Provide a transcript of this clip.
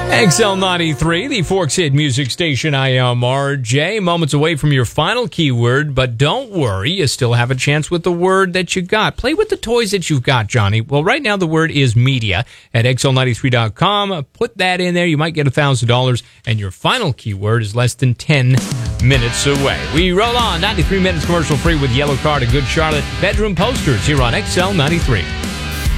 XL93, the Forks Hit Music Station. I am RJ. Moments away from your final keyword, but don't worry, you still have a chance with the word that you got. Play with the toys that you've got, Johnny. Well, right now the word is media at XL93.com. Put that in there. You might get $1,000, and your final keyword is less than 10 minutes away. We roll on 93 minutes commercial free with Yellow Card and Good Charlotte Bedroom Posters here on XL93.